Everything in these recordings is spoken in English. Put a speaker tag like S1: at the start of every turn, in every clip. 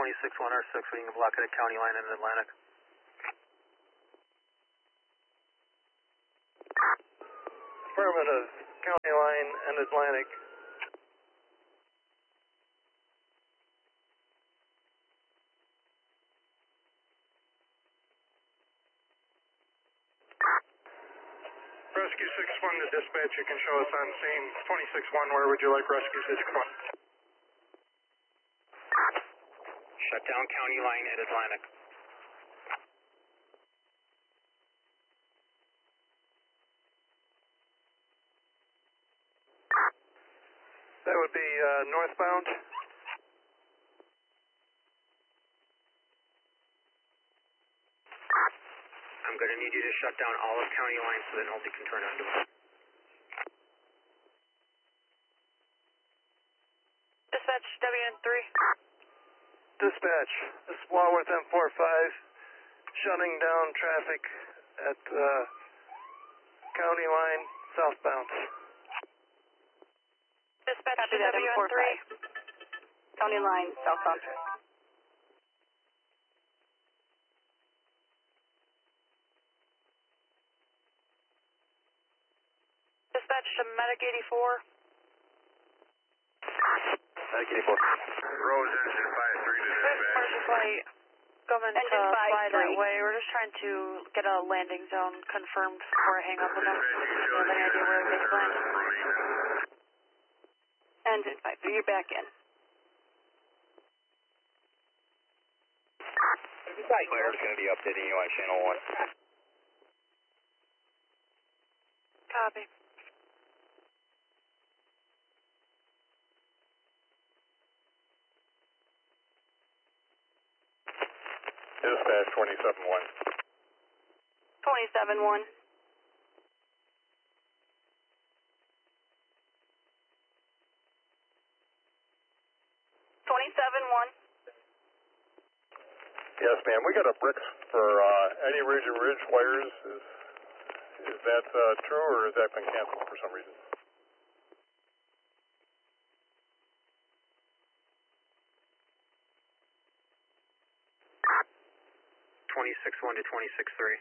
S1: 26-1R6, we can block it at County Line and Atlantic.
S2: Affirmative, County Line and Atlantic. Rescue 6-1 to dispatch, you can show us on scene. 26-1, where would you like Rescue 6-1?
S1: Shut down County Line at Atlantic.
S2: That would be northbound.
S1: I'm going to need you to shut down all of County Line so that nobody can turn onto it.
S3: Dispatch WN3.
S2: Dispatch, this is Walworth M45, shutting down traffic at County Line southbound.
S3: Dispatch to WN3.
S4: County Line southbound.
S3: Dispatch to Medic 84.
S1: Medic 84.
S2: Rose engine 5-3 to dispatch.
S3: Commercial flight coming to
S4: Engine
S3: fly
S4: 5-3.
S3: that way. We're just trying to get a landing zone confirmed before I hang up with them. Do you have any idea where everything's going?
S4: Engine 5, so you're back in.
S1: Claire's going to be updating you on channel 1.
S3: Copy.
S2: Dispatch 27-1.
S4: 27-1.
S2: Yes, ma'am. We got a bricks for any Ridge and Ridge wires. Is that true, or has that been canceled for some reason?
S1: 26-1 to 26-3.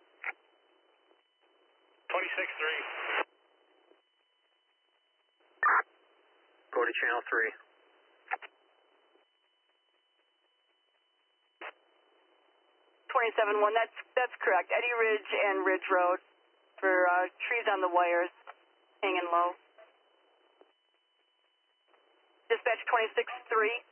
S2: 26-3.
S1: Go to channel 3.
S4: 27-1, that's correct. Eddy Ridge and Ridge Road for trees on the wires hanging low. Dispatch 26-3.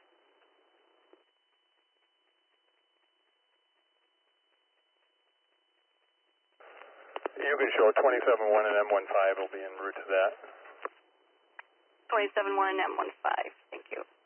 S2: You can show 27-1 and M15 will be en route to that.
S4: 27-1 and M15, thank you.